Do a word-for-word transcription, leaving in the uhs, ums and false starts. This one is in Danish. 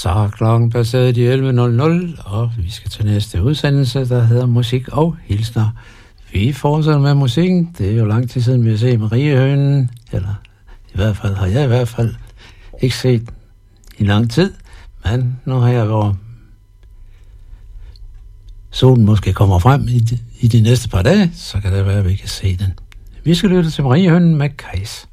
Så er klokken passeret de elleve nul nul, og vi skal til næste udsendelse, der hedder Musik og Hilsner. Vi fortsætter med musikken. Det er jo lang tid siden, vi har set Mariehønen, eller i hvert fald har jeg i hvert fald ikke set i lang tid, men nu har jeg, hvor solen måske kommer frem i de, i de næste par dage, så kan det være, at vi kan se den. Vi skal lytte til Mariehønen med Kajs.